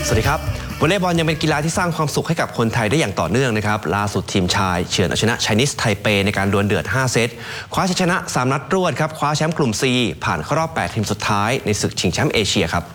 สวัสดีครับวอลเลย์บอลยังเป็นกีฬาที่สร้างความสุขให้กับคนไทยได้อย่างต่อเนื่องนะครับล่าสุดทีมชายเฉือนเอาชนะไชนีสไทเปในการดวลเดือด5เซตคว้าชัยชนะ3นัดรวดครับคว้าแชมป์กลุ่ม C ผ่านเข้ารอบ8ทีมสุดท้ายในศึกชิงแชมป์เอเชียครับ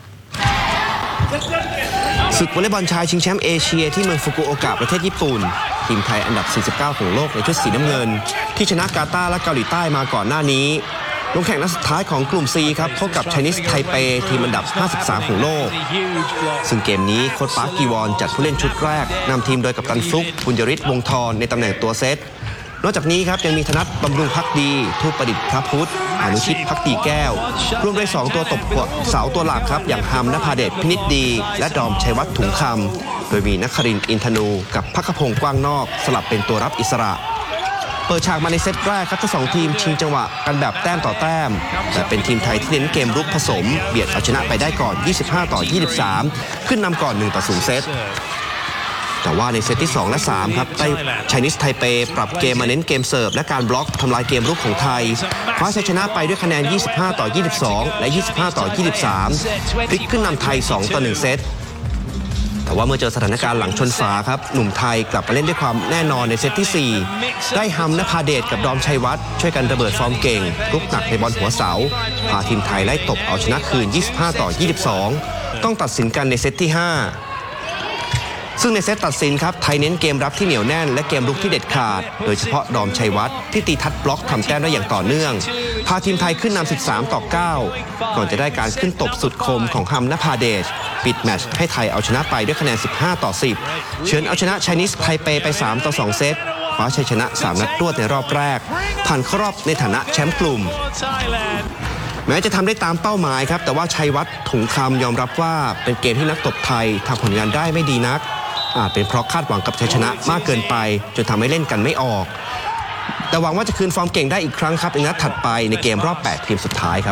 ศึกวอลเลย์บอลชายชิงแชมป์เอเชียที่เมืองฟุกุโอกะประเทศญี่ปุ่นทีมไทยอันดับ49ของโลกในชุดสีน้ำเงินที่ชนะกาตาร์และเกาหลีใต้มาก่อนหน้านี้ลงแข่งนัดสุดท้ายของกลุ่ม C ครับพบกับไชนีสไทเปทีมอันดับ53ของโลกซึ่งเกมนี้โค้ชปาร์คกีวอนจัดผู้เล่นชุดแรกนำทีมโดยกัปตันฟลุกบุญยริศวงศ์ธรในตำแหน่งตัวเซตนอกจากนี้ครับยังมีธนัทบำรุงภักดีทูปประดิษฐ์พระพุทธอนุชิตภักดีแก้วร่วมด้วย2ตัวตบเสาตัวหลักครับอย่างฮัมนภาเดชพินิจดีและดอมชัยวัฒน์ถุงคำโดยมีนครินทร์อินทนูกับภักพงษ์กว้างนอกสลับเป็นตัวรับอิสระเปิดฉากมาในเซตแรกครับทั้ง2ทีมชิงจังหวะกันแบบแต้มต่อแต้มแต่เป็นทีมไทยที่เน้นเกมรุกผสมเบียดเอาชนะไปได้ก่อน25-23ขึ้นนำก่อน1-0เซตแต่ว่าในเซตที่2และ3ครับไชนีสไทเปปรับเกมมาเน้นเกมเสิร์ฟและการบล็อกทำลายเกมรุกของไทยคว้าชัยชนะไปด้วยคะแนน25-22และ25-23พลิกขึ้นนำไทย2-1เซตแต่ว่าเมื่อเจอสถานการณ์หลังชนฝาครับหนุ่มไทยกลับมาเล่นด้วยความแน่นอนในเซตที่4ได้ฮัมนภาเดชกับดอมชัยวัฒน์ช่วยกันระเบิดฟอร์มเก่งรุกหนักในบอลหัวเสาพาทีมไทยไล่ตบเอาชนะคืน25-22ต้องตัดสินกันในเซตที่5ซึ่งในเซตตัดสินครับไทยเน้นเกมรับที่เหนียวแน่นและเกมรุกที่เด็ดขาดโดยเฉพาะดอมชัยวัฒน์ที่ตีทัดบล็อกทำแต้มได้อย่างต่อเนื่องพาทีมไทยขึ้นนำ13-9ก่อนจะได้การขึ้นตบสุดคมของฮัมนภาเดชปิดแมตช์ให้ไทยเอาชนะไปด้วยคะแนน15-10เฉือนเอาชนะไชนีสไทเปไป3-2เซตคว้าชัยชนะ3นัดรวดในรอบแรกผ่านเข้ารอบในฐานะแชมป์กลุ่มแม้จะทำได้ตามเป้าหมายครับแต่ว่าชัยวัฒน์ถุงคำยอมรับว่าเป็นเกมที่นักตบไทยทำผลงานได้ไม่ดีนักอาจเป็นเพราะคาดหวังกับชัยชนะมากเกินไปจนทำให้เล่นกันไม่ออกแต่หวังว่าจะคืนฟอร์มเก่งได้อีกครั้งครับในนัดถัดไปในเกมรอบ8ทีมสุดท้ายครับ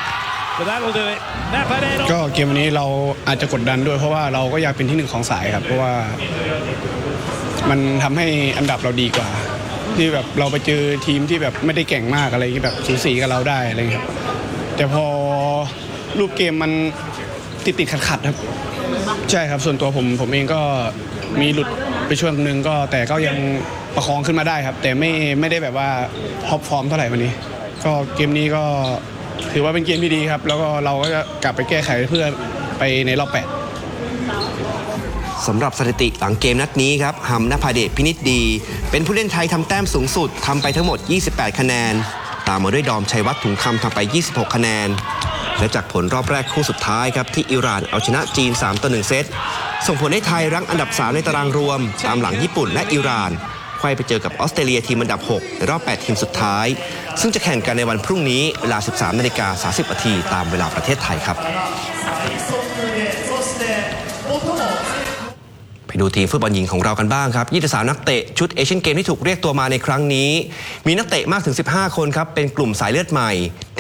ก็เกมวันนี้เราอาจจะกดดันด้วยเพราะว่าเราก็อยากเป็นที่1ของสายครับเพราะว่ามันทำให้อันดับเราดีกว่าที่แบบเราไปเจอทีมที่แบบไม่ได้เก่งมากอะไรที่แบบสูสีกับเราได้อะไรครับแต่พอรูปเกมมันติดขัดครับใช่ครับส่วนตัวผมเองก็มีหลุดไปช่วงนึงก็แต่ก็ยังประคองขึ้นมาได้ครับแต่ไม่ได้แบบว่าท็อปฟอร์มเท่าไหร่วันนี้ก็เกมนี้ก็ถือว่าเป็นเกมที่ดีครับแล้วก็เราก็จะกลับไปแก้ไขเพื่อไปในรอบ8 สำหรับสถิติหลังเกมนัดนี้ครับฮัมนภาเดชพินิจดีเป็นผู้เล่นไทยทำแต้มสูงสุดทำไปทั้งหมด28คะแนนตามมาด้วยดอมชัยวัฒน์ถุงคำทำไป26คะแนนและจากผลรอบแรกคู่สุดท้ายครับที่อิหร่านเอาชนะจีน3-1เซตส่งผลให้ไทยรั้งอันดับ3ในตารางรวมตามหลังญี่ปุ่นและอิหร่านไขว้ไปเจอกับออสเตรเลียทีมอันดับ6ในรอบ8ทีมสุดท้ายซึ่งจะแข่งกันในวันพรุ่งนี้เวลา 13:30 น.ตามเวลาประเทศไทยครับไปดูทีมฟุตบอลหญิงของเรากันบ้างครับ23นักเตะชุดเอเชียนเกมที่ถูกเรียกตัวมาในครั้งนี้มีนักเตะมากถึง15คนครับเป็นกลุ่มสายเลือดใหม่